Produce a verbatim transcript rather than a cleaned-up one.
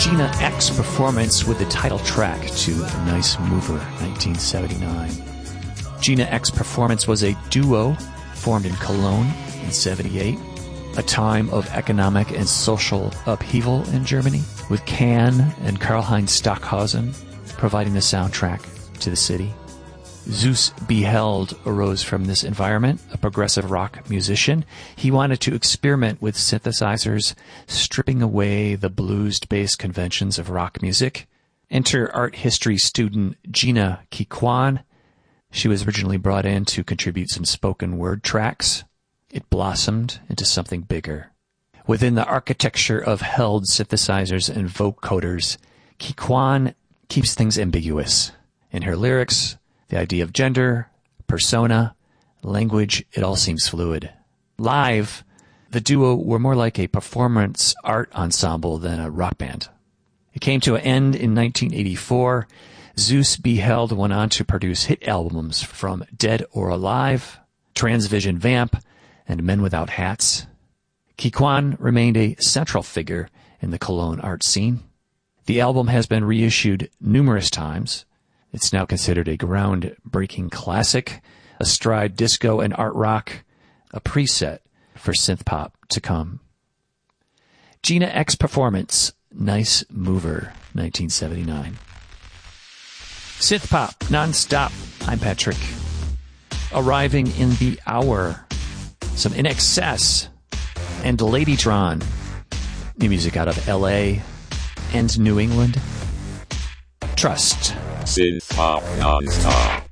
Gina X Performance with the title track to Nice Mover, nineteen seventy-nine. Gina X Performance was a duo formed in Cologne in seventy-eight, a time of economic and social upheaval in Germany, with Can and Karlheinz Stockhausen providing the soundtrack to the city. Zeus Beheld arose from this environment, a progressive rock musician. He wanted to experiment with synthesizers, stripping away the blues-based conventions of rock music. Enter art history student Gina Kikwan. She was originally brought in to contribute some spoken word tracks. It blossomed into something bigger. Within the architecture of held synthesizers and vocoders, Kikwan keeps things ambiguous. In her lyrics, the idea of gender, persona, language, it all seems fluid. Live, the duo were more like a performance art ensemble than a rock band. It came to an end in nineteen eighty-four. Zeus Beheld went on to produce hit albums from Dead or Alive, Transvision Vamp, and Men Without Hats. Kikwan remained a central figure in the Cologne art scene. The album has been reissued numerous times. It's now considered a groundbreaking classic, a stride disco and art rock, a preset for synth pop to come. Gina X Performance, Nice Mover, nineteen seventy-nine. Synth pop, non-stop. I'm Patrick. Arriving in the hour, some In Excess and Ladytron. New music out of L A and New England. Trust. Synth pop non-stop.